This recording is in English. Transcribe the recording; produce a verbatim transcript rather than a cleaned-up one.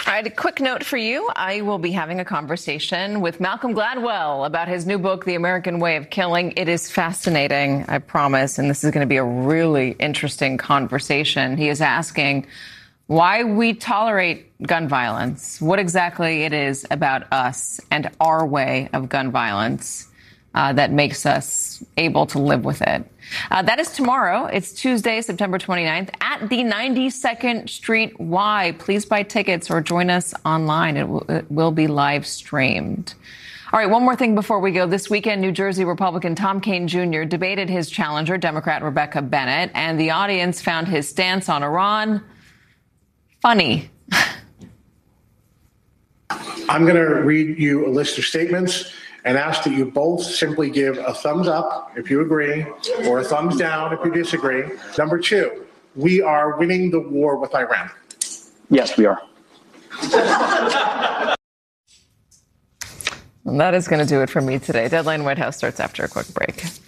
All right, a quick note for you. I will be having a conversation with Malcolm Gladwell about his new book, The American Way of Killing. It is fascinating, I promise, and this is going to be a really interesting conversation. He is asking why we tolerate gun violence, what exactly it is about us and our way of gun violence uh, that makes us able to live with it. Uh, that is tomorrow. It's Tuesday, September twenty-ninth at the ninety-second Street Y. Please buy tickets or join us online. It, w- it will be live streamed. All right, one more thing before we go. This weekend, New Jersey Republican Tom Kean Junior debated his challenger, Democrat Rebecca Bennett, and the audience found his stance on Iran funny. I'm going to read you a list of statements and ask that you both simply give a thumbs up if you agree or a thumbs down if you disagree. Number two, we are winning the war with Iran. Yes, we are. And that is going to do it for me today. Deadline White House starts after a quick break.